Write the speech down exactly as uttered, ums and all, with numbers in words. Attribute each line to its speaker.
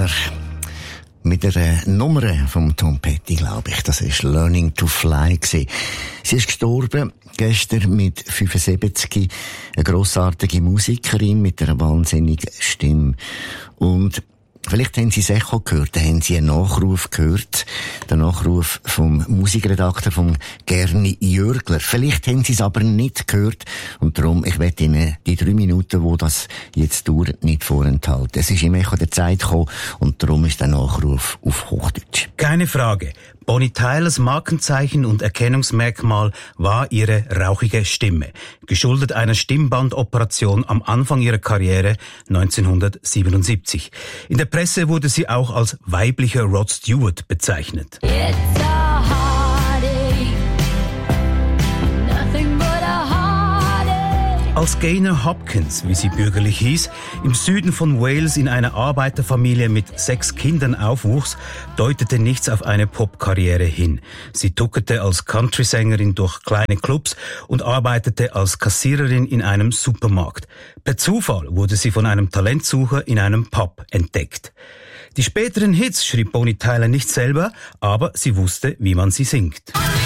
Speaker 1: Tyler. Mit einer Nummer vom Tom Petty, glaube ich. Das ist Learning to Fly gewesen. Sie ist gestorben, gestern mit fünfundsiebzig. Eine grossartige Musikerin mit einer wahnsinnigen Stimme. Und vielleicht haben Sie es Echo gehört, da haben Sie einen Nachruf gehört. Den Nachruf vom Musikredakteur, vom Gerni Jürgler. Vielleicht haben Sie es aber nicht gehört. Und darum, ich werde Ihnen die drei Minuten, wo das jetzt dauert, nicht vorenthalten. Es ist im Echo der Zeit gekommen und darum ist der Nachruf auf Hochdeutsch.
Speaker 2: Keine Frage. Bonnie Tylers Markenzeichen und Erkennungsmerkmal war ihre rauchige Stimme, geschuldet einer Stimmbandoperation am Anfang ihrer Karriere neunzehnhundertsiebenundsiebzig. In der Presse wurde sie auch als weiblicher Rod Stewart bezeichnet. Als Gaynor Hopkins, wie sie bürgerlich hieß, im Süden von Wales in einer Arbeiterfamilie mit sechs Kindern aufwuchs, deutete nichts auf eine Popkarriere hin. Sie tuckerte als Countrysängerin durch kleine Clubs und arbeitete als Kassiererin in einem Supermarkt. Per Zufall wurde sie von einem Talentsucher in einem Pub entdeckt. Die späteren Hits schrieb Bonnie Tyler nicht selber, aber sie wusste, wie man sie singt.